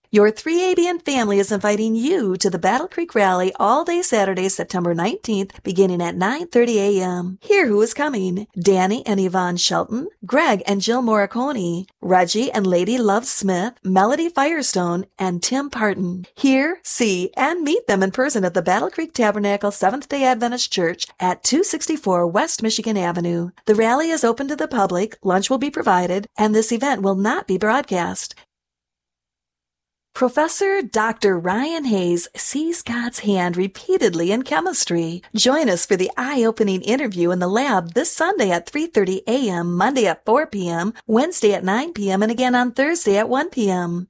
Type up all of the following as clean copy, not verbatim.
Your 3ABN family is inviting you to the Battle Creek Rally all day Saturday, September 19th, beginning at 9:30 a.m. Hear who is coming. Danny and Yvonne Shelton, Greg and Jill Morricone, Reggie and Lady Love Smith, Melody Firestone, and Tim Parton. Hear, see, and meet them in person at the Battle Creek Tabernacle Seventh-day Adventist Church at 264 West Michigan Avenue. The rally is open to the public, lunch will be provided, and this event will not be broadcast. Professor Dr. Ryan Hayes sees God's hand repeatedly in chemistry. Join us for the eye-opening interview in the lab this Sunday at 3:30 a.m., Monday at 4 p.m., Wednesday at 9 p.m., and again on Thursday at 1 p.m.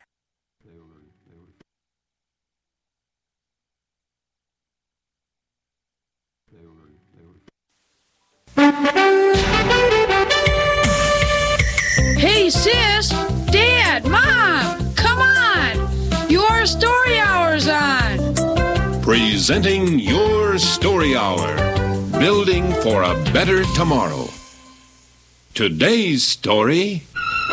Hey, sis, Dad, Mom, come on! Your Story Hour's on! Presenting Your Story Hour, building for a better tomorrow. Today's story...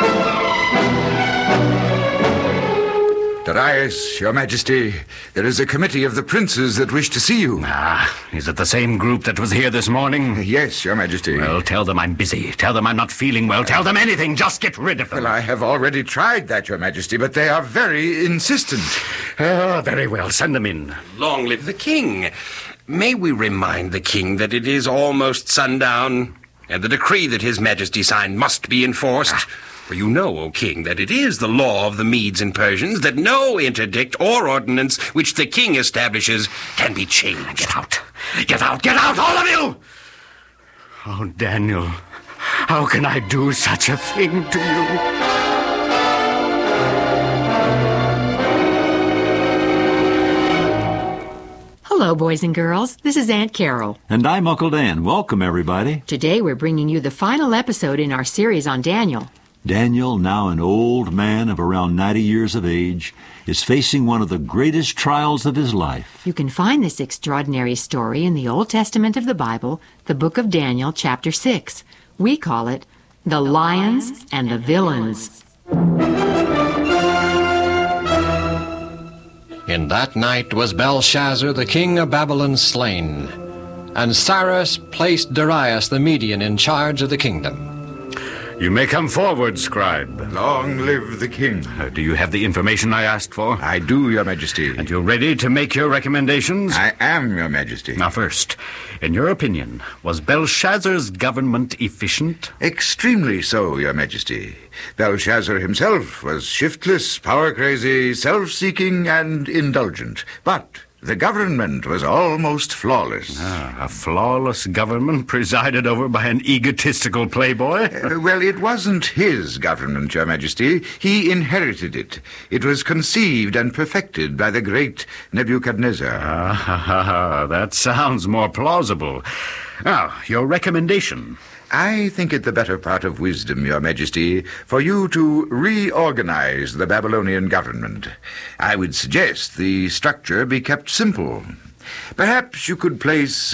Darius, Your Majesty, there is a committee of the princes that wish to see you. Is it the same group that was here this morning? Yes, Your Majesty. Well, tell them I'm busy. Tell them I'm not feeling well. Tell them anything. Just get rid of them. Well, I have already tried that, Your Majesty, but they are very insistent. Very well. Send them in. Long live the king. May we remind the king that it is almost sundown, and the decree that his majesty signed must be enforced. For you know, O king, that it is the law of the Medes and Persians that no interdict or ordinance which the king establishes can be changed. Get out. Get out. Get out, all of you! Oh, Daniel, how can I do such a thing to you? Hello, boys and girls. This is Aunt Carol. And I'm Uncle Dan. Welcome, everybody. Today we're bringing you the final episode in our series on Daniel. Daniel, now an old man of around 90 years of age, is facing one of the greatest trials of his life. You can find this extraordinary story in the Old Testament of the Bible, the book of Daniel, chapter 6. We call it The Lions and the Villains. In that night was Belshazzar, the king of Babylon, slain, and Cyrus placed Darius the Median in charge of the kingdom. You may come forward, scribe. Long live the king. Do you have the information I asked for? I do, Your Majesty. And you're ready to make your recommendations? I am, Your Majesty. Now first, in your opinion, was Belshazzar's government efficient? Extremely so, Your Majesty. Belshazzar himself was shiftless, power-crazy, self-seeking, and indulgent. But the government was almost flawless. A flawless government presided over by an egotistical playboy? Well, it wasn't his government, Your Majesty. He inherited it. It was conceived and perfected by the great Nebuchadnezzar. That sounds more plausible. Now, your recommendation. I think it the better part of wisdom, Your Majesty, for you to reorganize the Babylonian government. I would suggest the structure be kept simple. Perhaps you could place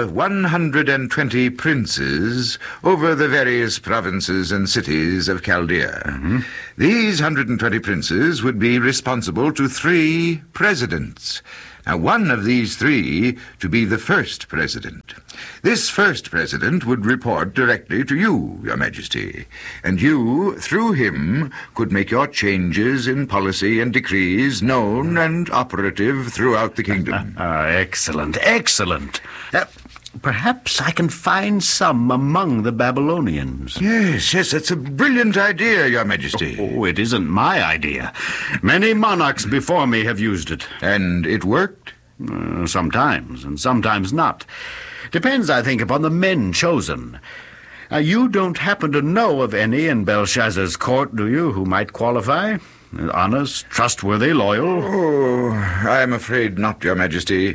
120 princes over the various provinces and cities of Chaldea. Mm-hmm. These 120 princes would be responsible to 3 presidents. Now, one of these 3 to be the first president. This first president would report directly to you, Your Majesty, and you, through him, could make your changes in policy and decrees known and operative throughout the kingdom. Excellent, excellent. Perhaps I can find some among the Babylonians. Yes, that's a brilliant idea, Your Majesty. Oh, it isn't my idea. Many monarchs before me have used it. And it worked? Sometimes, and sometimes not. Depends, I think, upon the men chosen. You don't happen to know of any in Belshazzar's court, do you, who might qualify? Honest, trustworthy, loyal? Oh, I am afraid not, Your Majesty.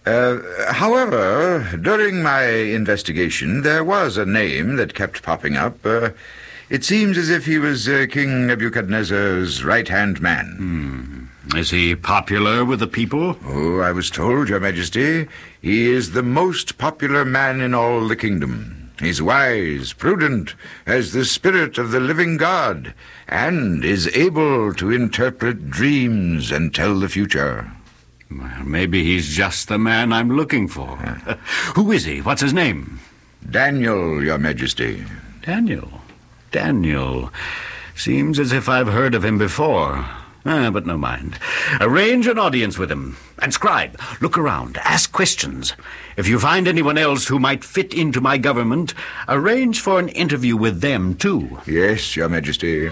However, during my investigation, there was a name that kept popping up. It seems as if he was King Nebuchadnezzar's right-hand man. Is he popular with the people? Oh, I was told, Your Majesty, he is the most popular man in all the kingdom. He's wise, prudent, has the spirit of the living God, and is able to interpret dreams and tell the future. Well, maybe he's just the man I'm looking for. Who is he? What's his name? Daniel, Your Majesty. Daniel. Seems as if I've heard of him before. But no mind. Arrange an audience with him. And scribe, look around, ask questions. If you find anyone else who might fit into my government, arrange for an interview with them, too. Yes, Your Majesty.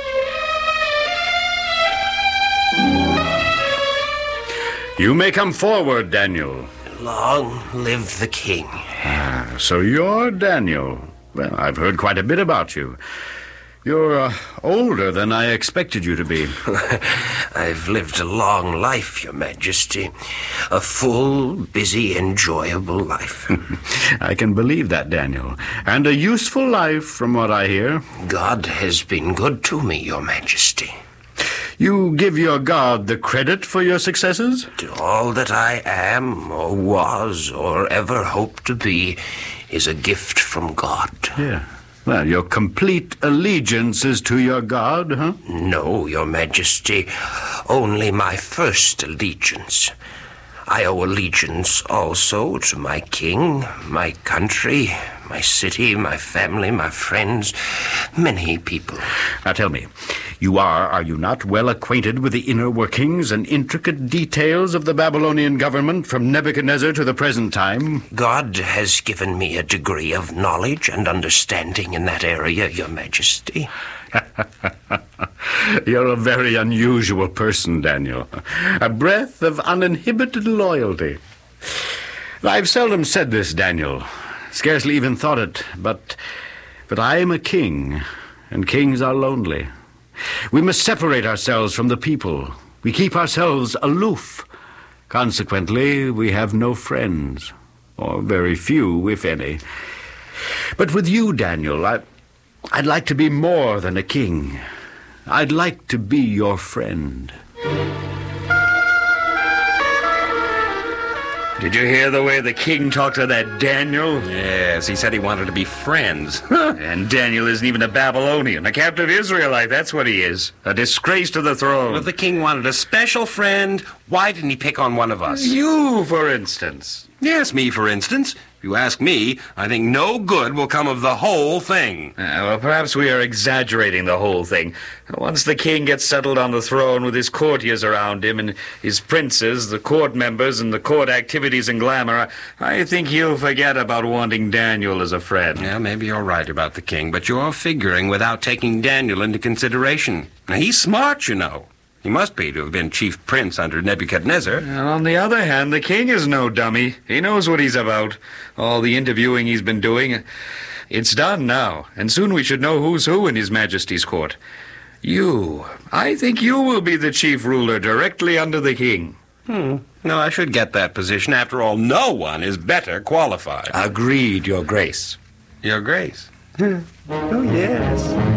You may come forward, Daniel. Long live the king. So you're Daniel. Well, I've heard quite a bit about you. You're older than I expected you to be. I've lived a long life, Your Majesty. A full, busy, enjoyable life. I can believe that, Daniel. And a useful life, from what I hear. God has been good to me, Your Majesty. You give your God the credit for your successes? All that I am, or was, or ever hope to be, is a gift from God. Yeah. Well, your complete allegiance is to your God, huh? No, Your Majesty. Only my first allegiance. I owe allegiance also to my king, my country, my city, my family, my friends, many people. Now tell me, you are you not, well acquainted with the inner workings and intricate details of the Babylonian government from Nebuchadnezzar to the present time? God has given me a degree of knowledge and understanding in that area, Your Majesty. You're a very unusual person, Daniel. A breath of uninhibited loyalty. I've seldom said this, Daniel. Scarcely even thought it, but I am a king, and kings are lonely. We must separate ourselves from the people. We keep ourselves aloof. Consequently, we have no friends, or very few, if any. But with you, Daniel, I'd like to be more than a king. I'd like to be your friend. Did you hear the way the king talked to that Daniel? Yes, he said he wanted to be friends. And Daniel isn't even a Babylonian, a captive Israelite, that's what he is. A disgrace to the throne. Well, if the king wanted a special friend, why didn't he pick on one of us? You, for instance. Yes, me, for instance. If you ask me, I think no good will come of the whole thing. Well, perhaps we are exaggerating the whole thing. Once the king gets settled on the throne with his courtiers around him and his princes, the court members, and the court activities and glamour, I think he'll forget about wanting Daniel as a friend. Yeah, maybe you're right about the king, but you're figuring without taking Daniel into consideration. Now, he's smart, you know. He must be to have been chief prince under Nebuchadnezzar. And on the other hand, the king is no dummy. He knows what he's about. All the interviewing he's been doing, it's done now. And soon we should know who's who in His Majesty's court. I think you will be the chief ruler directly under the king. No, I should get that position. After all, no one is better qualified. Agreed, Your Grace. Your Grace. Oh, yes.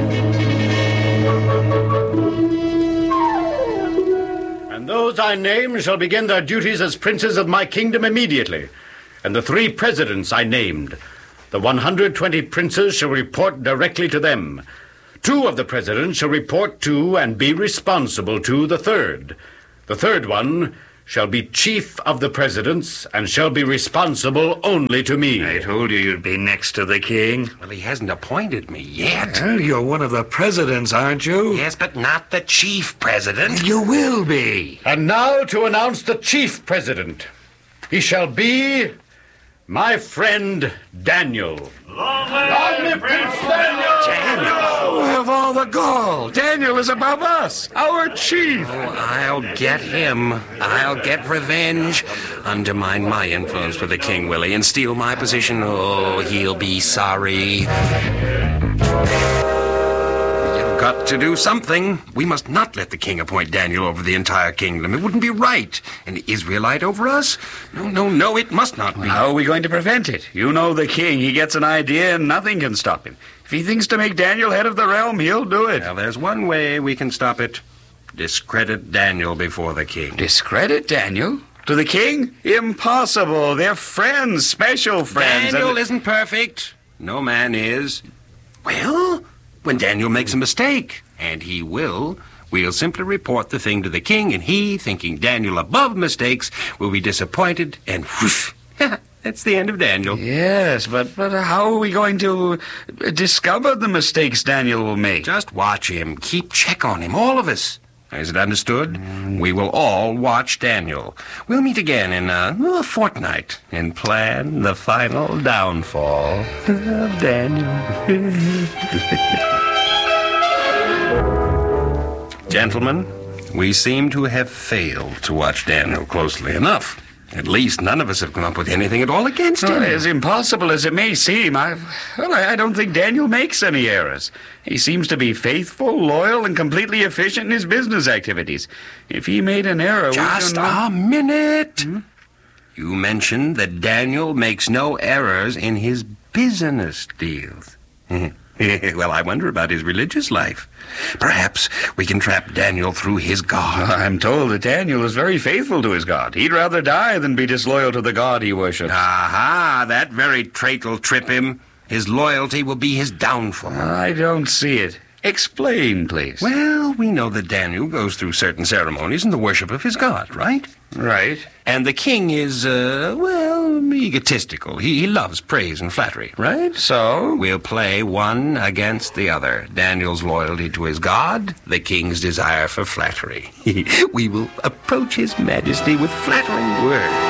Those I name shall begin their duties as princes of my kingdom immediately. And the 3 presidents I named, the 120 princes shall report directly to them. 2 of the presidents shall report to and be responsible to the 3rd. The 3rd one shall be chief of the presidents and shall be responsible only to me. I told you you'd be next to the king. Well, he hasn't appointed me yet. Well, you're one of the presidents, aren't you? Yes, but not the chief president. You will be. And now to announce the chief president. He shall be my friend Daniel. Long live Prince Daniel! Of all the gall, Daniel is above us, our chief. Oh, I'll get him. I'll get revenge. Undermine my influence with the king, Willie, and steal my position. Oh, he'll be sorry. You've got to do something. We must not let the king appoint Daniel over the entire kingdom. It wouldn't be right. An Israelite over us? No, it must not be. How are we going to prevent it? You know the king. He gets an idea and nothing can stop him. If he thinks to make Daniel head of the realm, he'll do it. Well, there's one way we can stop it. Discredit Daniel before the king. Discredit Daniel? To the king? Impossible. They're friends, special friends. Daniel isn't perfect. No man is. Well, when Daniel makes a mistake, and he will, we'll simply report the thing to the king, and he, thinking Daniel above mistakes, will be disappointed, and whoosh, that's the end of Daniel. Yes, but how are we going to discover the mistakes Daniel will make? Just watch him. Keep check on him, all of us. Is it understood? We will all watch Daniel. We'll meet again in a fortnight and plan the final downfall of Daniel. Gentlemen, we seem to have failed to watch Daniel closely enough. At least none of us have come up with anything at all against him. As impossible as it may seem, I don't think Daniel makes any errors. He seems to be faithful, loyal, and completely efficient in his business activities. If he made an error... Just a minute! You mentioned that Daniel makes no errors in his business deals. Well, I wonder about his religious life. Perhaps we can trap Daniel through his God. I'm told that Daniel is very faithful to his God. He'd rather die than be disloyal to the God he worships. Aha! That very trait will trip him. His loyalty will be his downfall. I don't see it. Explain, please. Well, we know that Daniel goes through certain ceremonies in the worship of his God, right? Right. And the king is, egotistical. He loves praise and flattery, right? So? We'll play one against the other. Daniel's loyalty to his God, the king's desire for flattery. We will approach his majesty with flattering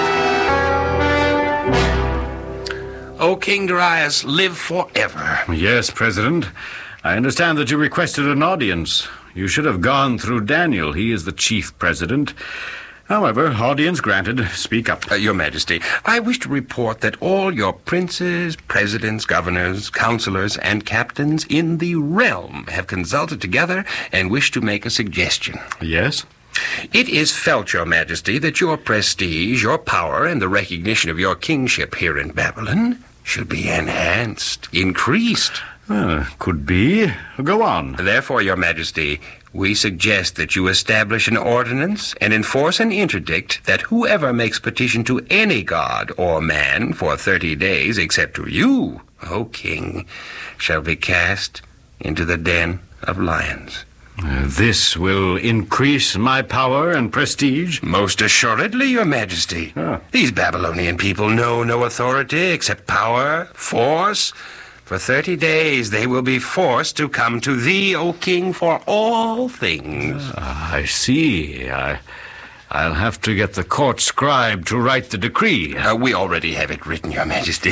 words. O King Darius, live forever. Yes, President. I understand that you requested an audience. You should have gone through Daniel. He is the chief president. However, audience granted. Speak up. Your Majesty, I wish to report that all your princes, presidents, governors, counselors, and captains in the realm have consulted together and wish to make a suggestion. Yes? It is felt, Your Majesty, that your prestige, your power, and the recognition of your kingship here in Babylon should be enhanced, increased. Could be. Go on. Therefore, Your Majesty, we suggest that you establish an ordinance and enforce an interdict that whoever makes petition to any god or man for 30 days, except to you, O King, shall be cast into the den of lions. This will increase my power and prestige? Most assuredly, Your Majesty. These Babylonian people know no authority except power, force. For 30 days they will be forced to come to thee, O King, for all things. I see. I'll have to get the court scribe to write the decree. We already have it written, Your Majesty.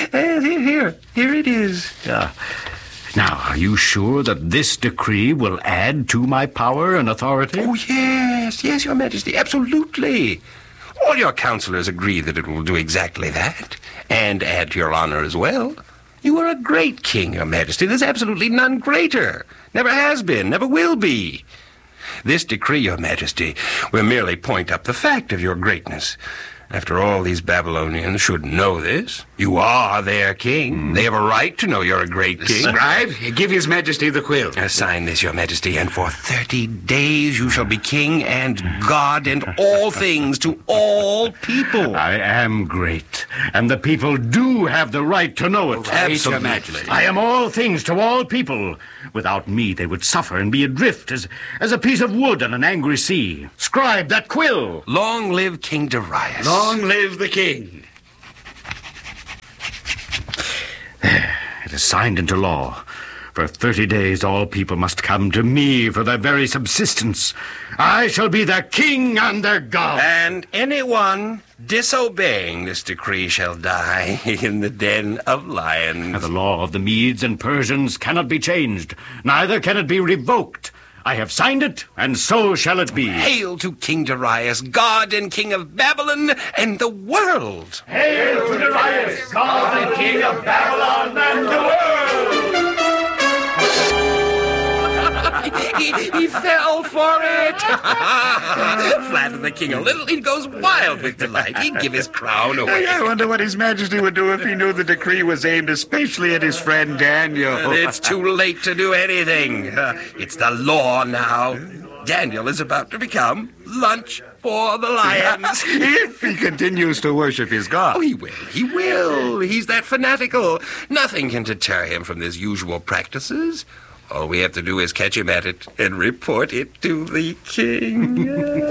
Here it is. Now, are you sure that this decree will add to my power and authority? Oh, yes, Your Majesty, absolutely. All your counselors agree that it will do exactly that, and add to your honor as well. You are a great king, Your Majesty. There's absolutely none greater. Never has been, never will be. This decree, Your Majesty, will merely point up the fact of your greatness. After all, these Babylonians should know this. You are their king. They have a right to know you're a great king. Scribe, give His Majesty the quill. Sign this, Your Majesty, and for 30 days you shall be king and God and all things to all people. I am great, and the people do have the right to know it. Absolutely. Your Majesty. I am all things to all people. Without me, they would suffer and be adrift as a piece of wood on an angry sea. Scribe that quill. Long live King Darius. Long live the king. There, it is signed into law. For 30 days all people must come to me for their very subsistence. I shall be their king and their god. And anyone disobeying this decree shall die in the den of lions. The law of the Medes and Persians cannot be changed, neither can it be revoked. I have signed it, and so shall it be. Hail to King Darius, God and King of Babylon and the world. Hail to Darius, God and King of Babylon and the world. He fell for it. Flatter the king a little, he goes wild with delight. He'd give his crown away. I wonder what His Majesty would do if he knew the decree was aimed especially at his friend Daniel. It's too late to do anything. It's the law now. Daniel is about to become lunch before the lions. If he continues to worship his God. Oh, he will. He will. He's that fanatical. Nothing can deter him from his usual practices. All we have to do is catch him at it and report it to the king.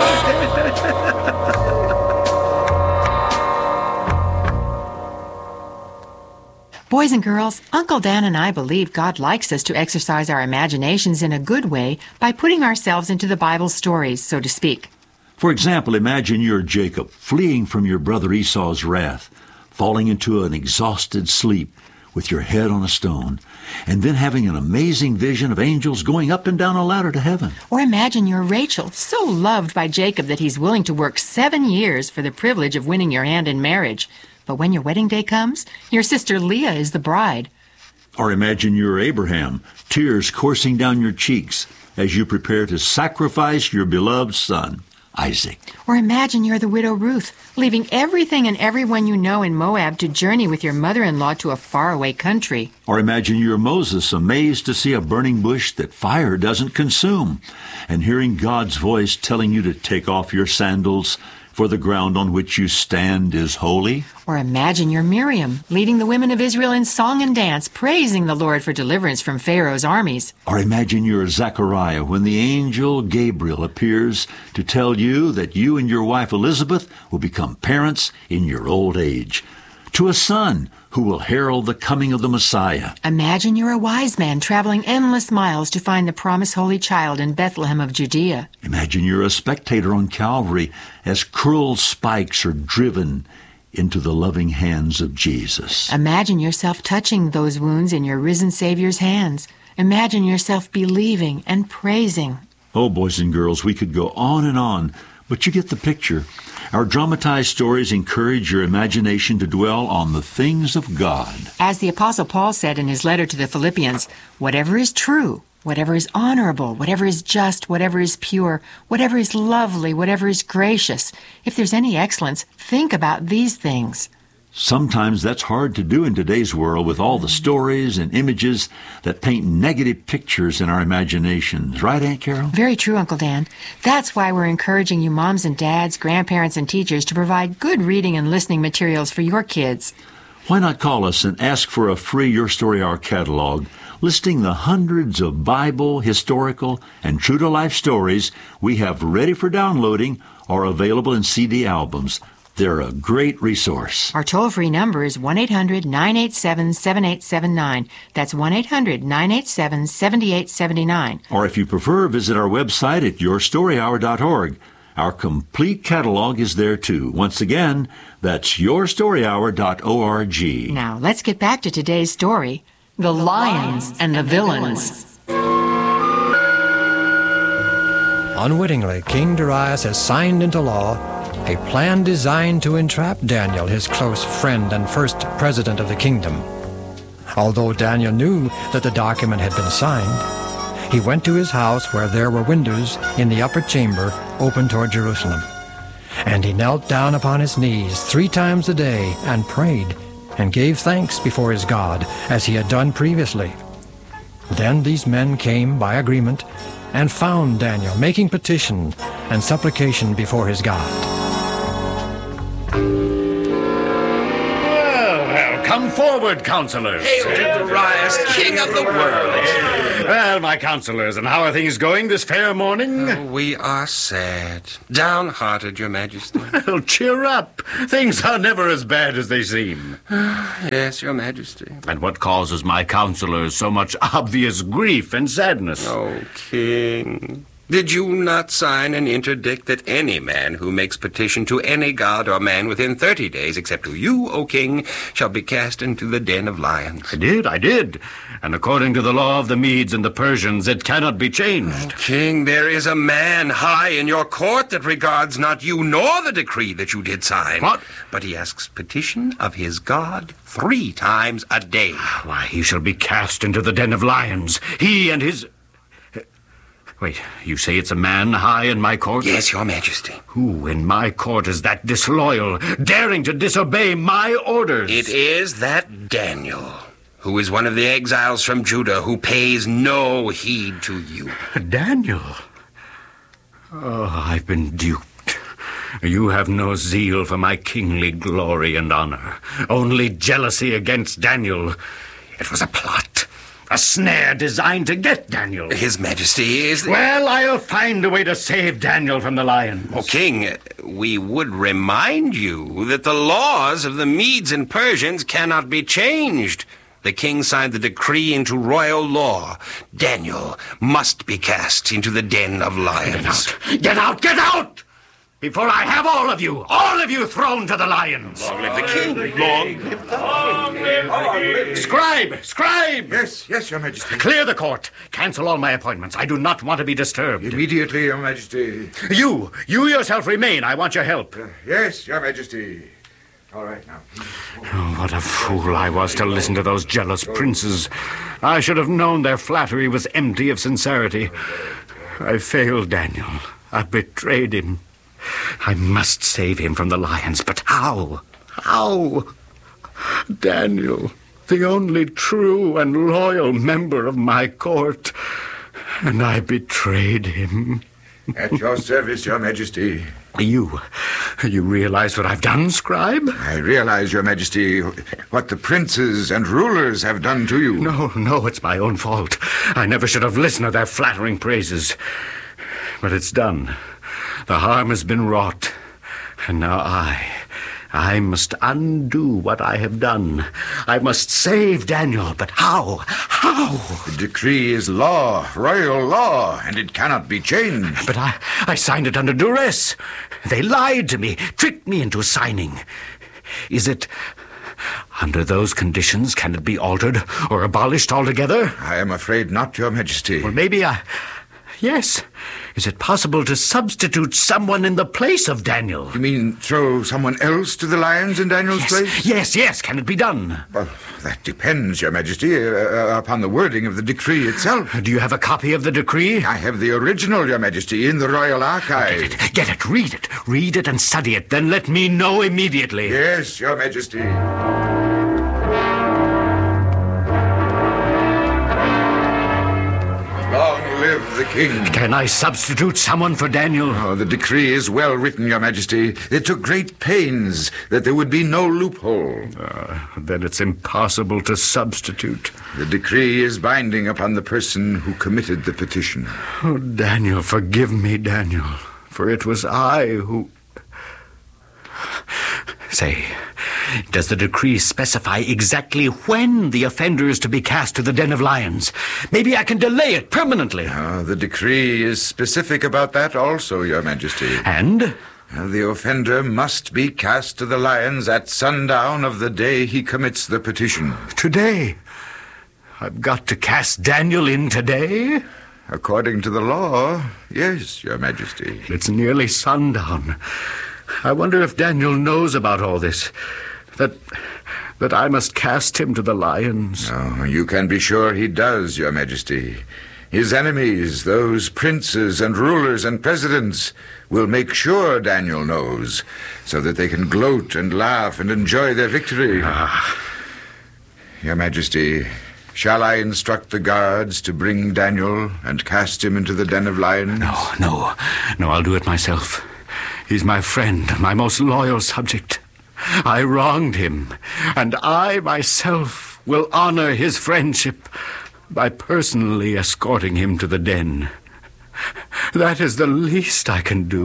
Boys and girls, Uncle Dan and I believe God likes us to exercise our imaginations in a good way by putting ourselves into the Bible's stories, so to speak. For example, imagine you're Jacob, fleeing from your brother Esau's wrath, falling into an exhausted sleep with your head on a stone, and then having an amazing vision of angels going up and down a ladder to heaven. Or imagine you're Rachel, so loved by Jacob that he's willing to work 7 years for the privilege of winning your hand in marriage. But when your wedding day comes, your sister Leah is the bride. Or imagine you're Abraham, tears coursing down your cheeks as you prepare to sacrifice your beloved son, Isaac. Or imagine you're the widow Ruth, leaving everything and everyone you know in Moab to journey with your mother-in-law to a faraway country. Or imagine you're Moses, amazed to see a burning bush that fire doesn't consume, and hearing God's voice telling you to take off your sandals, for the ground on which you stand is holy. Or imagine you're Miriam, leading the women of Israel in song and dance, praising the Lord for deliverance from Pharaoh's armies. Or imagine you're Zechariah when the angel Gabriel appears to tell you that you and your wife Elizabeth will become parents in your old age, to a son who will herald the coming of the Messiah. Imagine you're a wise man traveling endless miles to find the promised holy child in Bethlehem of Judea. Imagine you're a spectator on Calvary as cruel spikes are driven into the loving hands of Jesus. Imagine yourself touching those wounds in your risen Savior's hands. Imagine yourself believing and praising. Oh, boys and girls, we could go on, but you get the picture. Our dramatized stories encourage your imagination to dwell on the things of God. As the Apostle Paul said in his letter to the Philippians, whatever is true, whatever is honorable, whatever is just, whatever is pure, whatever is lovely, whatever is gracious, if there's any excellence, think about these things. Sometimes that's hard to do in today's world with all the stories and images that paint negative pictures in our imaginations. Right, Aunt Carol? Very true, Uncle Dan. That's why we're encouraging you moms and dads, grandparents and teachers to provide good reading and listening materials for your kids. Why not call us and ask for a free Your Story Hour catalog listing the hundreds of Bible, historical, and true-to-life stories we have ready for downloading or available in CD albums. They're a great resource. Our toll-free number is 1-800-987-7879. That's 1-800-987-7879. Or if you prefer, visit our website at yourstoryhour.org. Our complete catalog is there, too. Once again, that's yourstoryhour.org. Now, let's get back to today's story, The Lions and the Villains. Unwittingly, King Darius has signed into law a plan designed to entrap Daniel, his close friend and first president of the kingdom. Although Daniel knew that the document had been signed, he went to his house where there were windows in the upper chamber open toward Jerusalem. And he knelt down upon his knees 3 times a day and prayed and gave thanks before his God as he had done previously. Then these men came by agreement and found Daniel making petition and supplication before his God. Well, come forward, counselors. Hail to Darius, king of the world. Well, my counselors, and how are things going this fair morning? Oh, we are sad, downhearted, Your Majesty. Well, cheer up. Things are never as bad as they seem. Yes, Your Majesty. And what causes my counselors so much obvious grief and sadness? Oh, King, did you not sign an interdict that any man who makes petition to any god or man within 30 days, except to you, O King, shall be cast into the den of lions? I did. And according to the law of the Medes and the Persians, it cannot be changed. Oh, King, there is a man high in your court that regards not you nor the decree that you did sign. What? But he asks petition of his God 3 times a day. Why, he shall be cast into the den of lions. He and his... Wait, you say it's a man high in my court? Yes, Your Majesty. Who in my court is that disloyal, daring to disobey my orders? It is that Daniel, who is one of the exiles from Judah, who pays no heed to you. Daniel? Oh, I've been duped. You have no zeal for my kingly glory and honor, only jealousy against Daniel. It was a plot, a snare designed to get Daniel. His Majesty is... Well, I'll find a way to save Daniel from the lions. Oh, King, we would remind you that the laws of the Medes and Persians cannot be changed. The king signed the decree into royal law. Daniel must be cast into the den of lions. Get out! Get out! Before I have all of you thrown to the lions. Long live the king. Long live the king. Scribe! Yes, Your Majesty. Clear the court. Cancel all my appointments. I do not want to be disturbed. Immediately, Your Majesty. You yourself remain. I want your help. Yes, Your Majesty. All right, now. Oh, what a fool I was to listen to those jealous princes. I should have known their flattery was empty of sincerity. I failed Daniel. I betrayed him. I must save him from the lions, but how? How? Daniel, the only true and loyal member of my court, and I betrayed him. At your service, Your Majesty. You realize what I've done, Scribe? I realize, Your Majesty, what the princes and rulers have done to you. No, it's my own fault. I never should have listened to their flattering praises. But it's done. The harm has been wrought. And now I must undo what I have done. I must save Daniel, but how? How? The decree is law, royal law, and it cannot be changed. But I signed it under duress. They lied to me, tricked me into signing. Is it... Under those conditions, can it be altered or abolished altogether? I am afraid not, Your Majesty. Well, maybe Yes. Is it possible to substitute someone in the place of Daniel? You mean throw someone else to the lions in Daniel's place? Yes. Can it be done? Well, that depends, Your Majesty, upon the wording of the decree itself. Do you have a copy of the decree? I have the original, Your Majesty, in the Royal Archive. Get it, read it. Read it and study it. Then let me know immediately. Yes, Your Majesty. Live the king. Can I substitute someone for Daniel? Oh, the decree is well written, Your Majesty. It took great pains that there would be no loophole. Then it's impossible to substitute. The decree is binding upon the person who committed the petition. Oh, Daniel, forgive me, Daniel, for it was I who... Say, does the decree specify exactly when the offender is to be cast to the den of lions? Maybe I can delay it permanently. The decree is specific about that also, Your Majesty. And? The offender must be cast to the lions at sundown of the day he commits the petition. Today? I've got to cast Daniel in today? According to the law, yes, Your Majesty. It's nearly sundown. I wonder if Daniel knows about all this, that I must cast him to the lions. Oh, you can be sure he does, Your Majesty. His enemies, those princes and rulers and presidents, will make sure Daniel knows, so that they can gloat and laugh and enjoy their victory. Your Majesty, shall I instruct the guards to bring Daniel and cast him into the den of lions? No, I'll do it myself. He's my friend, my most loyal subject. I wronged him, and I myself will honor his friendship by personally escorting him to the den. That is the least I can do.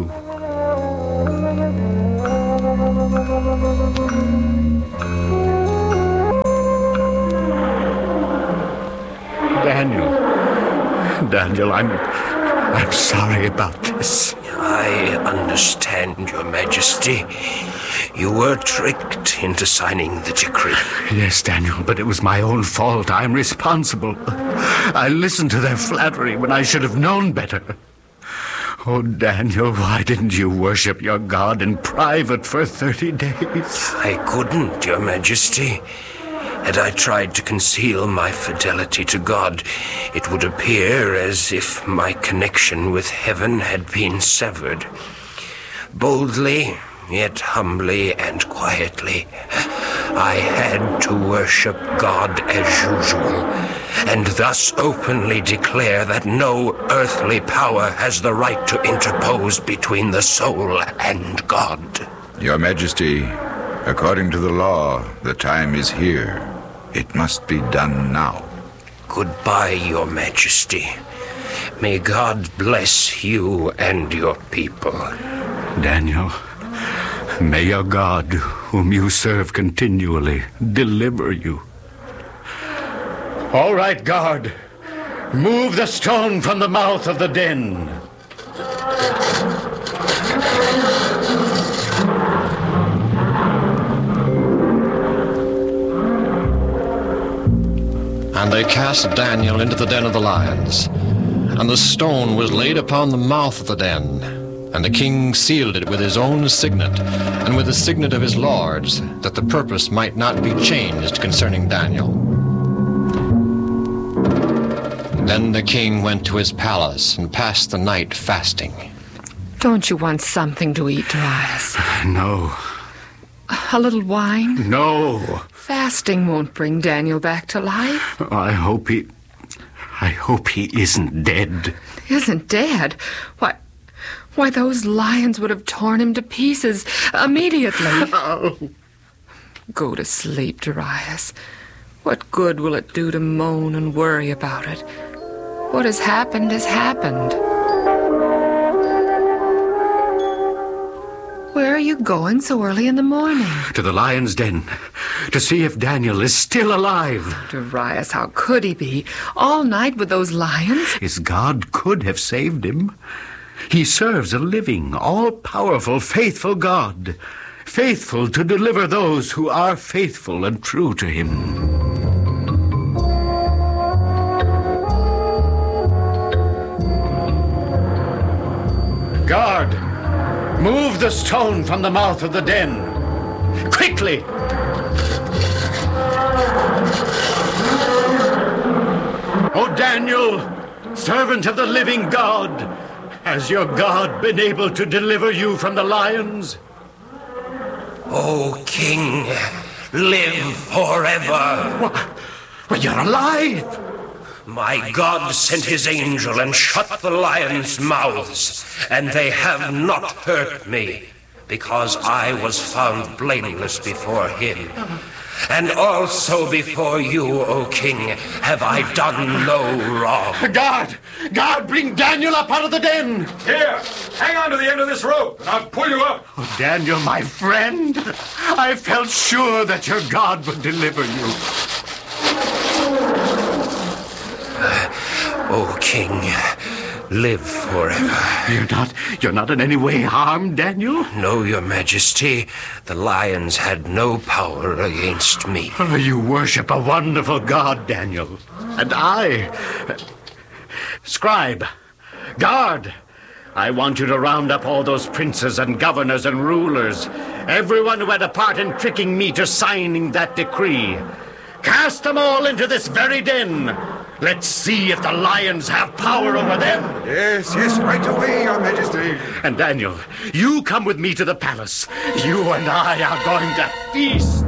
Daniel, I'm sorry about this. I understand, Your Majesty. You were tricked into signing the decree. Yes, Daniel, but it was my own fault. I'm responsible. I listened to their flattery when I should have known better. Oh, Daniel, why didn't you worship your God in private for 30 days? I couldn't, Your Majesty. Had I tried to conceal my fidelity to God, it would appear as if my connection with heaven had been severed. Boldly, yet humbly and quietly, I had to worship God as usual, and thus openly declare that no earthly power has the right to interpose between the soul and God. Your Majesty, according to the law, the time is here. It must be done now. Goodbye, Your Majesty. May God bless you and your people. Daniel, may your God, whom you serve continually, deliver you. All right, guard. Move the stone from the mouth of the den. And they cast Daniel into the den of the lions. And the stone was laid upon the mouth of the den. And the king sealed it with his own signet, and with the signet of his lords, that the purpose might not be changed concerning Daniel. Then the king went to his palace and passed the night fasting. Don't you want something to eat, Darius? No. A little wine? No. Fasting won't bring Daniel back to life. I hope he isn't dead. Isn't dead? Why, those lions would have torn him to pieces immediately. Oh. Go to sleep, Darius. What good will it do to moan and worry about it? What has happened has happened. Where are you going so early in the morning? To the lion's den, to see if Daniel is still alive. Darius, how could he be? All night with those lions? His God could have saved him. He serves a living, all-powerful, faithful God, faithful to deliver those who are faithful and true to him. Guard, move the stone from the mouth of the den. Quickly! O Daniel, servant of the living God, has your God been able to deliver you from the lions? O King, live forever. Well, you're alive! My God sent his angel and shut the lions' mouths, and they have not hurt me, because I was found blameless before him. And also before you, O King, have I done no wrong. Guard, bring Daniel up out of the den. Here, hang on to the end of this rope, and I'll pull you up. Oh, Daniel, my friend, I felt sure that your God would deliver you. O King, live forever. You're not in any way harmed, Daniel? No, Your Majesty. The lions had no power against me. You worship a wonderful God, Daniel. And I... Scribe, guard, I want you to round up all those princes and governors and rulers, everyone who had a part in tricking me to signing that decree. Cast them all into this very den. Let's see if the lions have power over them. Yes, right away, Your Majesty. And Daniel, you come with me to the palace. You and I are going to feast.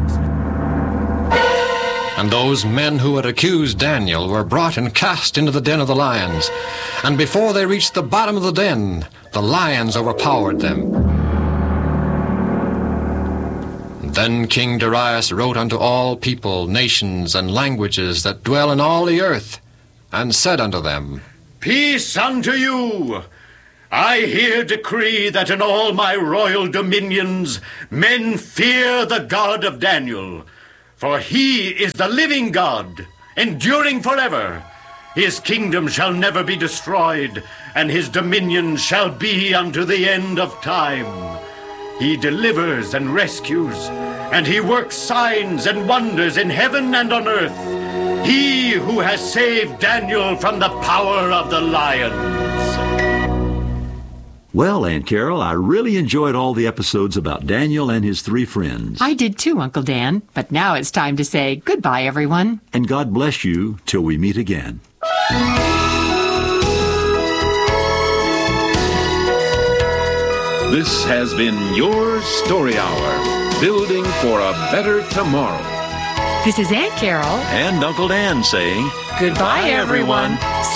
And those men who had accused Daniel were brought and cast into the den of the lions. And before they reached the bottom of the den, the lions overpowered them. Then King Darius wrote unto all people, nations, and languages that dwell in all the earth, and said unto them, Peace unto you! I here decree that in all my royal dominions men fear the God of Daniel, for he is the living God, enduring forever. His kingdom shall never be destroyed, and his dominion shall be unto the end of time. He delivers and rescues, and he works signs and wonders in heaven and on earth. He who has saved Daniel from the power of the lions. Well, Aunt Carol, I really enjoyed all the episodes about Daniel and his three friends. I did too, Uncle Dan. But now it's time to say goodbye, everyone. And God bless you till we meet again. This has been your Story Hour, building for a better tomorrow. This is Aunt Carol and Uncle Dan saying, goodbye, everyone.